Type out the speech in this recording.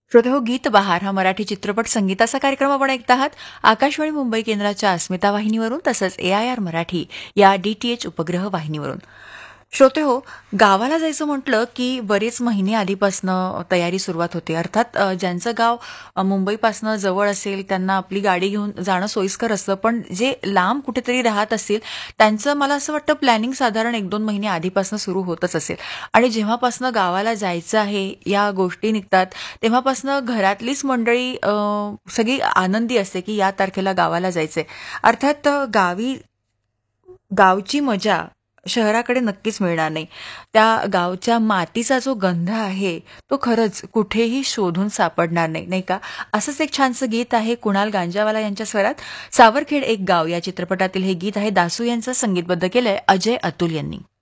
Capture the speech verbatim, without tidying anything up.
श्रोते हो, गीत बहार हा मराठी चित्रपट संगीताचा कार्यक्रम आपण ऐकत आहात. आकाशवाणी मुंबई केंद्राच्या अस्मिता वाहिनीवरून तसंच ए आय आर मराठी या डीटीएच उपग्रह वाहिनीवरून. श्रोते हो, गावाला जायचं म्हटलं की बरेच महिने आधीपासनं तयारी सुरुवात होते. अर्थात अ, ज्यांचं गाव अ, मुंबईपासनं जवळ असेल त्यांना आपली गाडी घेऊन जाणं सोयीस्कर असतं. पण जे लांब कुठेतरी राहत असतील त्यांचं मला असं वाटतं प्लॅनिंग साधारण एक दोन महिने आधीपासून सुरू होतच असेल. आणि जेव्हापासनं गावाला जायचं आहे या गोष्टी निघतात तेव्हापासनं घरातलीच मंडळी अ, सगळी आनंदी असते की या तारखेला गावाला जायचंय. अर्थात अ, गावी गावची मजा शहराकडे नक्कीच मिळणार नाही. त्या गावच्या मातीचा जो गंध आहे तो खरंच कुठेही शोधून सापडणार नाही, नाही का? असंच एक छानसं गीत आहे कुणाल गांजावाला यांच्या स्वरात. सावरखेड एक गाव या चित्रपटातील हे गीत आहे. दासू यांचं संगीतबद्ध केलंय अजय अतुल यांनी.